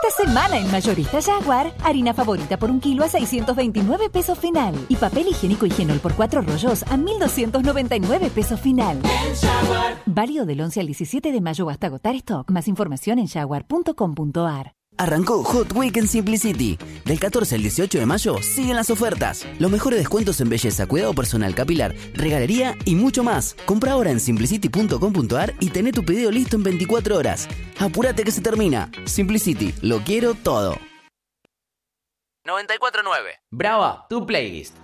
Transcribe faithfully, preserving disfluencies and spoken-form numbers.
Esta semana en Mayorista Jaguar, harina favorita por un kilo a seiscientos veintinueve pesos final. Y papel higiénico Higienol por cuatro rollos a mil doscientos noventa y nueve pesos final. Válido del once al diecisiete de mayo hasta agotar stock. Más información en jaguar punto com punto a r. Arrancó Hot Week en Simplicity. Del catorce al dieciocho de mayo siguen las ofertas. Los mejores descuentos en belleza, cuidado personal, capilar, regalería y mucho más. Compra ahora en simplicity punto com punto a r y tené tu pedido listo en veinticuatro horas. Apúrate que se termina. Simplicity, lo quiero todo. noventa y cuatro punto nueve. Brava, tu playlist.